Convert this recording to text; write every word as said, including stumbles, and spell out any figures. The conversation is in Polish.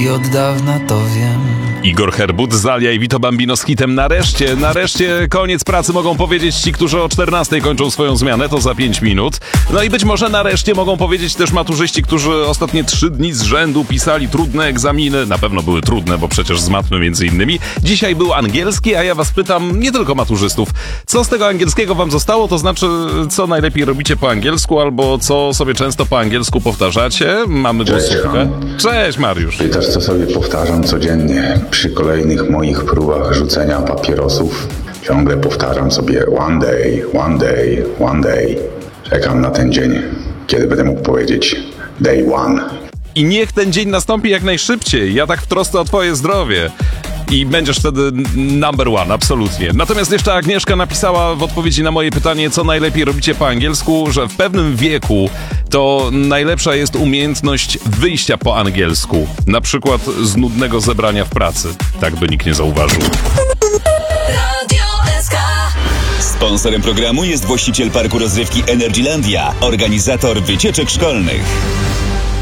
i od dawna to wiem. Igor Herbut, Zalia i Vito Bambino z hitem Nareszcie. Nareszcie koniec pracy mogą powiedzieć ci, którzy o czternastej kończą swoją zmianę, to za pięć minut. No i być może nareszcie mogą powiedzieć też maturzyści, którzy ostatnie trzy dni z rzędu pisali trudne egzaminy. Na pewno były trudne, bo przecież z matmy między innymi. Dzisiaj był angielski, a ja was pytam, nie tylko maturzystów, co z tego angielskiego wam zostało? To znaczy, co najlepiej robicie po angielsku, albo co sobie często po angielsku powtarzacie? Mamy głosówkę. Cześć, Mariusz. Pytasz, co sobie powtarzam codziennie przy kolejnych moich próbach rzucenia papierosów. Ciągle powtarzam sobie one day, one day, one day. Czekam na ten dzień, kiedy będę mógł powiedzieć day one. I niech ten dzień nastąpi jak najszybciej. Ja tak w trosce o twoje zdrowie. I będziesz wtedy number one, absolutnie. Natomiast jeszcze Agnieszka napisała w odpowiedzi na moje pytanie, co najlepiej robicie po angielsku, że w pewnym wieku to najlepsza jest umiejętność wyjścia po angielsku. Na przykład z nudnego zebrania w pracy. Tak by nikt nie zauważył. Sponsorem programu jest właściciel parku rozrywki Energylandia, organizator wycieczek szkolnych.